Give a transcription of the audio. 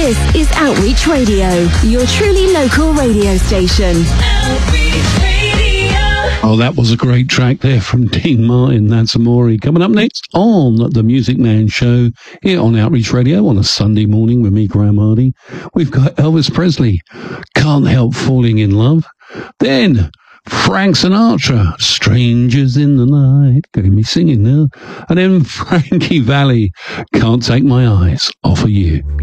This is Outreach Radio, your truly local radio station. Outreach Radio. Oh, that was a great track there from Dean Martin. That's Amore. Coming up next on the Music Man Show here on Outreach Radio on a Sunday morning with me, Graham Hardy. We've got Elvis Presley, Can't Help Falling in Love. Then Frank Sinatra, Strangers in the Night. Getting me singing now. And then Frankie Valli, Can't Take My Eyes Off of You.